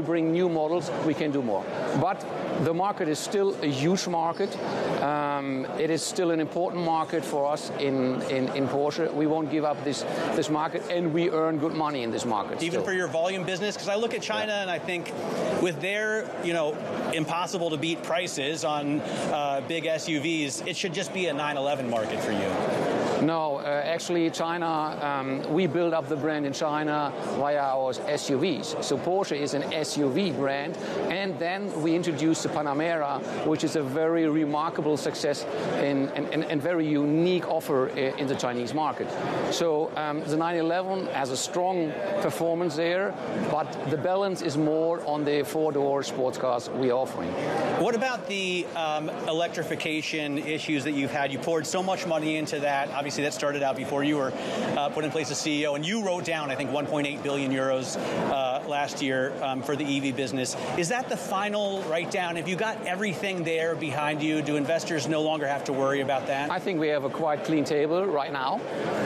we bring new models, we can do more. But the market is still a huge market. It is still an important market for us in Porsche. We won't give up this market, and we earn good money in this market. Even for your volume business? Because I look at China and I think with their, impossible to beat prices on big SUVs, it should just be a 911 market for you. No, actually China, we build up the brand in China via our SUVs. So Porsche is an SUV brand, and then we introduced the Panamera, which is a very remarkable success and very unique offer in the Chinese market. So the 911 has a strong performance there, but the balance is more on the four-door sports cars we are offering. What about the electrification issues that you've had? You poured so much money into that. Obviously, that started out before you were put in place as CEO, and you wrote down, I think, 1.8 billion euros last year for the EV business. Is that the final write-down? Have you got everything there behind you? Do investors no longer have to worry about that? I think we have a quite clean table right now.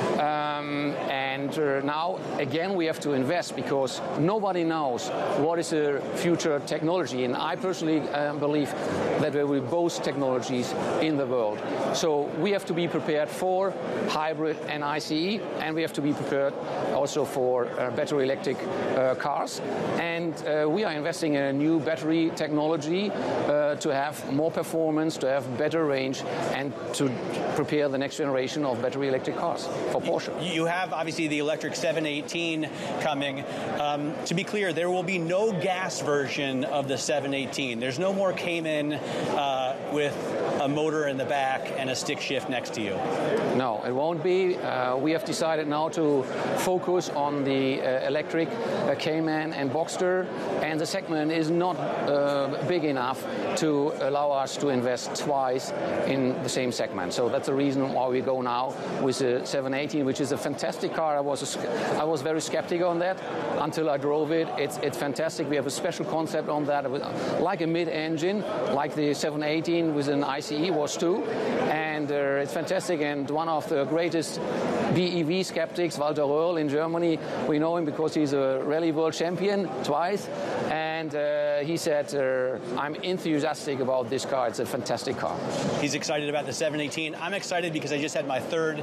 Now, again, we have to invest because nobody knows what is the future technology. And I personally believe that there will be both technologies in the world. So we have to be prepared for hybrid and ICE, and we have to be prepared also for battery electric cars. And we are investing in a new battery technology to have more performance, to have better range, and to prepare the next generation of battery electric cars for Porsche. You have obviously the electric 718 coming. To be clear, there will be no gas version of the 718. There's no more Cayman with a motor in the back and a stick shift next to you. No, it won't be. We have decided now to focus on the electric Cayman and Boxster, and the segment is not big enough to allow us to invest twice in the same segment. So that's the reason why we go now with the 718, which is a fantastic car. I was very skeptical on that until I drove it. It's fantastic. We have a special concept on that, like a mid-engine, like the 718 with an ICE was too. And it's fantastic. And one of the greatest BEV skeptics, Walter Röhrl in Germany, we know him because he's a rally world champion twice. And he said, I'm enthusiastic about this car. It's a fantastic car. He's excited about the 718. I'm excited because I just had my third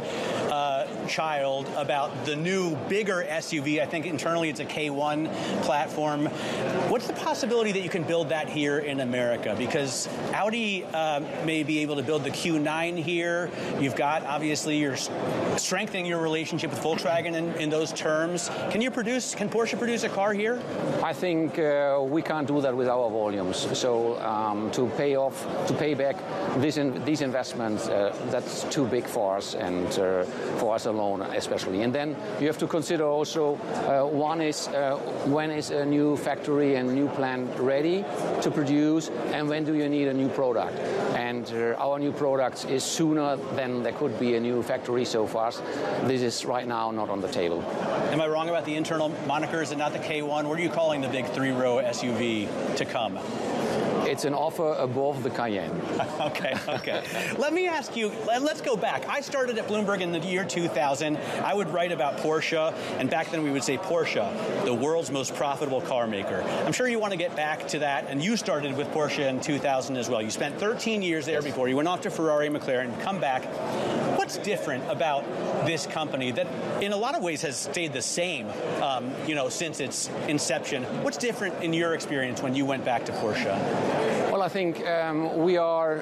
child about the new, bigger SUV. I think internally it's a K1 platform. What's the possibility that you can build that here in America? Because Audi may be able to build the Q9 here. You've got, obviously, you're strengthening your relationship with Volkswagen in those terms. Can Porsche produce a car here? I think we can't do that with our volumes. So to pay back these investments, that's too big for us and for us alone especially. And then you have to consider also one is when is a new factory and new plant ready to produce, and when do you need a new product? And our new products is sooner than there could be a new factory so fast. This is right now not on the table. Am I wrong about the internal monikers and not the K1? What are you calling the big three-row SUV to come? It's an offer above the Cayenne. Okay. Let me ask you, let's go back. I started at Bloomberg in the year 2000. I would write about Porsche, and back then we would say Porsche, the world's most profitable car maker. I'm sure you want to get back to that, and you started with Porsche in 2000 as well. You spent 13 years there before. You went off to Ferrari, McLaren, come back. What's different about this company that in a lot of ways has stayed the same, since its inception? What's different in your experience when you went back to Porsche? Well, I think we are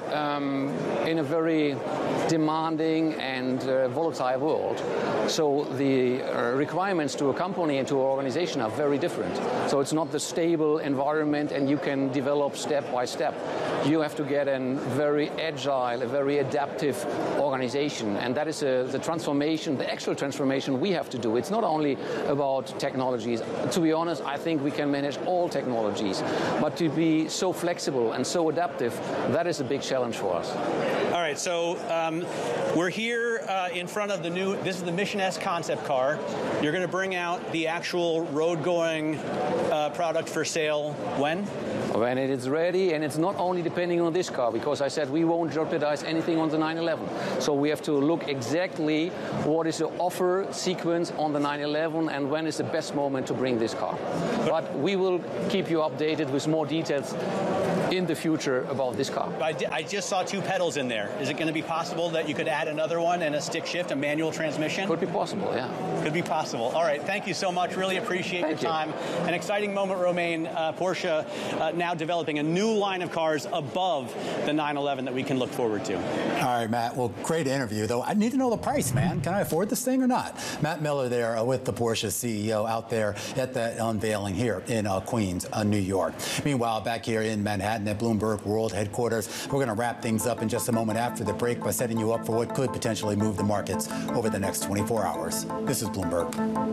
in a very demanding and volatile world. So the requirements to a company and to an organization are very different. So it's not the stable environment and you can develop step by step. You have to get a very agile, a very adaptive organization. And that is the transformation, the actual transformation we have to do. It's not only about technologies. To be honest, I think we can manage all technologies. But to be so flexible and so adaptive, that is a big challenge for us. All right, so we're here in front of this is the Mission S concept car. You're going to bring out the actual road-going product for sale when? When it is ready, and it's not only depending on this car, because I said we won't jeopardize anything on the 911. So we have to look exactly what is the offer sequence on the 911 and when is the best moment to bring this car. But we will keep you updated with more details in the future about this car. I just saw 2 pedals in there. Is it going to be possible that you could add another one and a stick shift, a manual transmission? Could be possible, yeah. Could be possible. All right, thank you so much. Really appreciate your time. An exciting moment, Romain. Porsche now developing a new line of cars above the 911 that we can look forward to. All right, Matt. Well, great interview, though. I need to know the price, man. Can I afford this thing or not? Matt Miller there with the Porsche CEO out there at the unveiling here in Queens, New York. Meanwhile, back here in Manhattan at Bloomberg World Headquarters, we're going to wrap things up in just a moment after the break by setting you up for what could potentially move the markets over the next 24 hours. This is Bloomberg.